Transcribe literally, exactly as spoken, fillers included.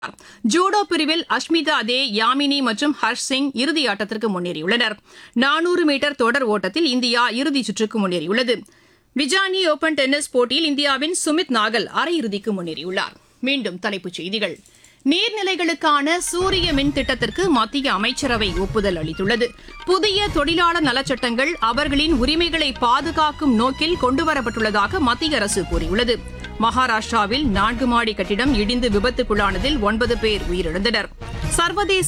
Judo பிரிவில் அஷ்மிதா தே, யாமினி மற்றும் ஹர்ஷ் சிங் இறுதி ஆட்டத்திற்கு முன்னேறியுள்ளனர். நானூறு மீட்டர் தொடர் ஓட்டத்தில் இந்தியா இறுதிச் சுற்றுக்கு முன்னேறியுள்ளது. விஜானி ஓபன் டென்னிஸ் போட்டியில் இந்தியாவின் சுமித் நாகல் அரையிறுதிக்கு முன்னேறியுள்ளார். மீண்டும் தலைப்புச் செய்திகள். நீர்நிலைகளுக்கான சூரிய மின் திட்டத்திற்கு மத்திய அமைச்சரவை ஒப்புதல் அளித்துள்ளது. புதிய தொழிலாளர் நலச்சட்டங்கள் அவர்களின் உரிமைகளை பாதுகாக்கும் நோக்கில் கொண்டுவரப்பட்டுள்ளதாக மத்திய அரசு கூறியுள்ளது. மகாராஷ்டிராவில் நான்கு மாடி கட்டிடம் இடிந்து விபத்துக்குள்ளானதில் ஒன்பது பேர் உயிரிழந்தனர். சர்வதேச